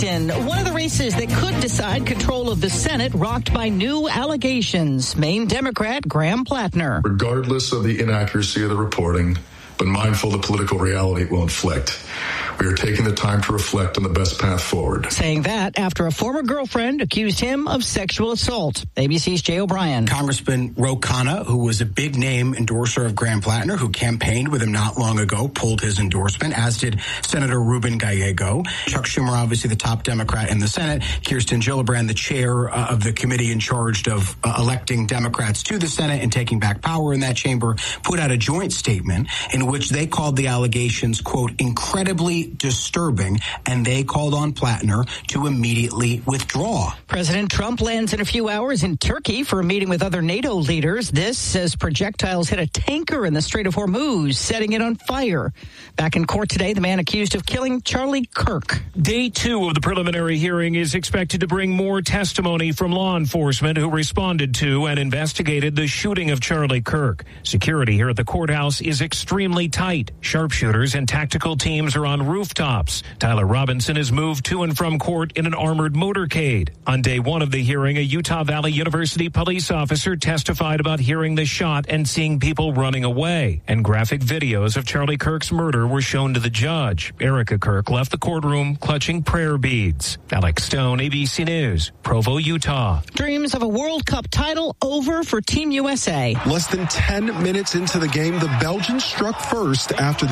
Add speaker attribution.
Speaker 1: Washington, one of the races that could decide control of the Senate rocked by new allegations. Maine Democrat Graham Plattner.
Speaker 2: Regardless of the inaccuracy of the reporting, but mindful of the political reality it will inflict, we are taking the time to reflect on the best path forward.
Speaker 1: Saying that after a former girlfriend accused him of sexual assault. ABC's Jay O'Brien.
Speaker 3: Congressman Ro Khanna, who was a big name endorser of Graham Plattner, who campaigned with him not long ago, pulled his endorsement, as did Senator Ruben Gallego. Chuck Schumer, obviously the top Democrat in the Senate. Kirsten Gillibrand, the chair of the committee in charge of electing Democrats to the Senate and taking back power in that chamber, put out a joint statement in which they called the allegations, quote, incredibly disturbing, and they called on Plattner to immediately withdraw.
Speaker 1: President Trump lands in a few hours in Turkey for a meeting with other NATO leaders. This as projectiles hit a tanker in the Strait of Hormuz, setting it on fire. Back in court today, the man accused of killing Charlie Kirk.
Speaker 4: Day 2 of the preliminary hearing is expected to bring more testimony from law enforcement who responded to and investigated the shooting of Charlie Kirk. Security here at the courthouse is extremely tight. Sharpshooters and tactical teams are on rooftops. Tyler Robinson is moved to and from court in an armored motorcade. On day 1 of the hearing, a Utah Valley University police officer testified about hearing the shot and seeing people running away. And graphic videos of Charlie Kirk's murder were shown to the judge. Erica Kirk left the courtroom clutching prayer beads. Alex Stone, ABC News, Provo, Utah.
Speaker 1: Dreams of a World Cup title over for Team USA.
Speaker 5: Less than 10 minutes into the game, the Belgians struck first after the